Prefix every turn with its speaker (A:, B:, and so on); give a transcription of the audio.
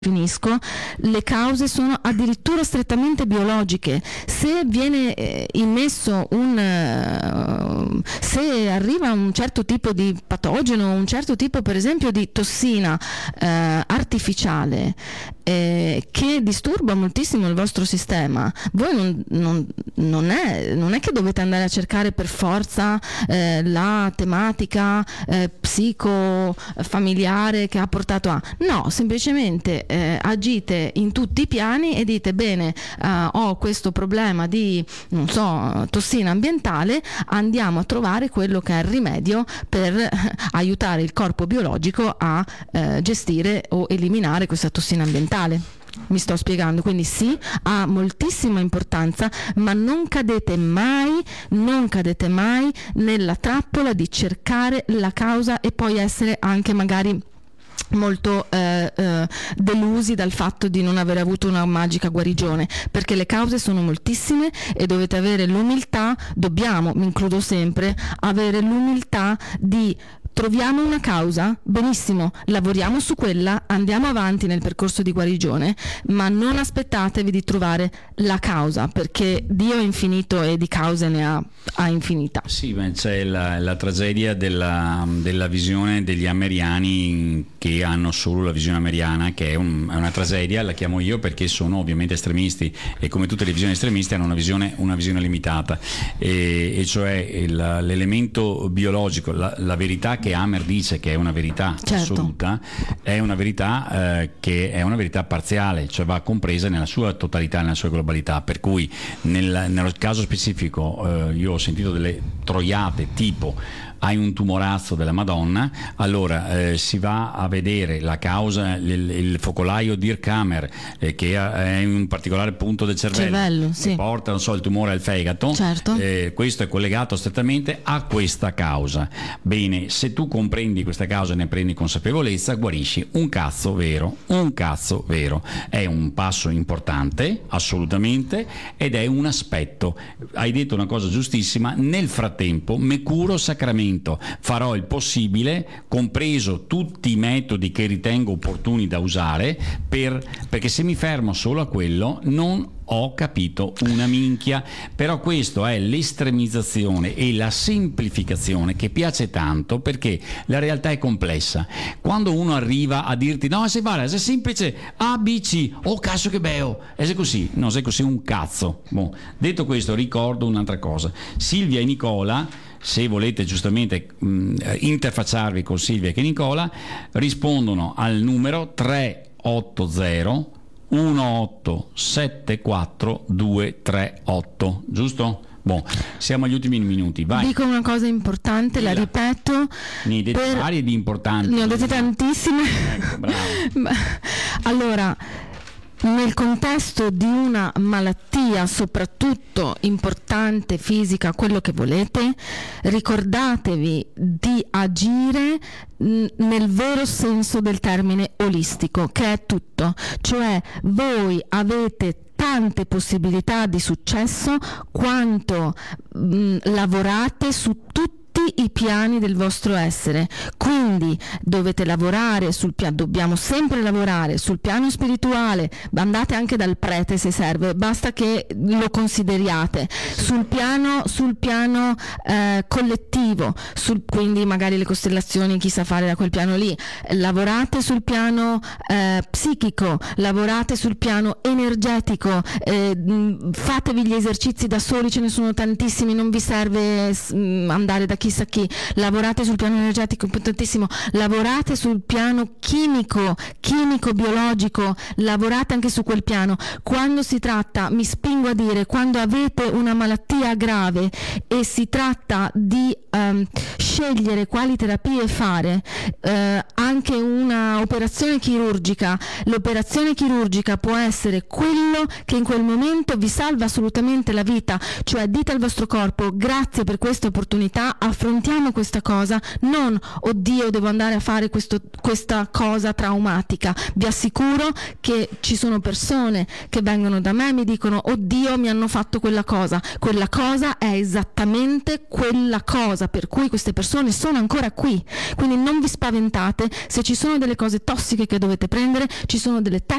A: Finisco, le cause sono addirittura strettamente biologiche. Se viene immesso se arriva un certo tipo di patogeno, un certo tipo per esempio di tossina artificiale che disturba moltissimo il vostro sistema, voi non è che dovete andare a cercare per forza la tematica psicofamiliare che ha portato a... No, semplicemente agite in tutti i piani e dite bene, ho questo problema di, non so, tossina ambientale, andiamo a trovare quello che è il rimedio per aiutare il corpo biologico a gestire o eliminare questa tossina ambientale. Mi sto spiegando, quindi sì, ha moltissima importanza, ma non cadete mai nella trappola di cercare la causa e poi essere anche magari molto delusi dal fatto di non aver avuto una magica guarigione, perché le cause sono moltissime e dovete avere l'umiltà, mi includo sempre, avere l'umiltà di troviamo una causa, benissimo, lavoriamo su quella, andiamo avanti nel percorso di guarigione, ma non aspettatevi di trovare la causa, perché Dio è infinito e di cause ne ha infinità.
B: Sì, beh, c'è la tragedia della visione degli ameriani che hanno solo la visione ameriana, che è una tragedia, la chiamo io perché sono ovviamente estremisti e come tutte le visioni estremiste hanno una visione limitata, e cioè l'elemento biologico, la verità che Hammer dice che è una verità assoluta, è una verità che è una verità parziale, cioè va compresa nella sua totalità, nella sua globalità, per cui nello caso specifico io ho sentito delle troiate tipo hai un tumorazzo della Madonna, allora si va a vedere la causa, il focolaio Dierkheimer che è in un particolare punto del cervello
A: sì.
B: Porta, non so, il tumore al fegato,
A: certo.
B: Questo è collegato strettamente a questa causa. Bene, se tu comprendi questa causa e ne prendi consapevolezza, guarisci un cazzo vero. È un passo importante, assolutamente, ed è un aspetto. Hai detto una cosa giustissima, nel frattempo me curo sacramento, farò il possibile, compreso tutti i metodi che ritengo opportuni da usare, perché se mi fermo solo a quello non ho capito una minchia. Però questo è l'estremizzazione e la semplificazione che piace tanto, perché la realtà è complessa. Quando uno arriva a dirti no, se vale, è semplice, A, B, C, oh cazzo che bello, è così, no, sei così un cazzo. Bon. Detto questo, ricordo un'altra cosa. Silvia e Nicola, se volete giustamente interfacciarvi con Silvia e Nicola, rispondono al numero 380 1874 238, giusto? Boh, siamo agli ultimi minuti, vai.
A: Dico una cosa importante, la ripeto.
B: Ne hai dette varie di importanti.
A: Ne ho dette tantissime.
B: Ecco, bravo.
A: Allora, nel contesto di una malattia, soprattutto importante, fisica, quello che volete, ricordatevi di agire nel vero senso del termine olistico, che è tutto. Cioè, voi avete tante possibilità di successo quanto lavorate su tutti i piani del vostro essere. Quindi dovete lavorare dobbiamo sempre lavorare sul piano spirituale, andate anche dal prete se serve, basta che lo consideriate, sul piano collettivo, quindi magari le costellazioni, chi sa fare da quel piano lì, lavorate sul piano psichico, lavorate sul piano energetico, fatevi gli esercizi da soli, ce ne sono tantissimi, non vi serve andare da chissà chi, lavorate sul piano energetico, importantissimo, lavorate sul piano chimico, biologico, lavorate anche su quel piano. Quando si tratta, mi spingo a dire, quando avete una malattia grave e si tratta di scegliere quali terapie fare, anche una operazione chirurgica, l'operazione chirurgica può essere quello che in quel momento vi salva assolutamente la vita, cioè dite al vostro corpo grazie per questa opportunità, affrontiamo questa cosa, non oddio devo andare a fare questa cosa traumatica. Vi assicuro che ci sono persone che vengono da me e mi dicono oddio mi hanno fatto quella cosa è esattamente quella cosa per cui queste persone sono ancora qui. Quindi non vi spaventate se ci sono delle cose tossiche che dovete prendere, ci sono delle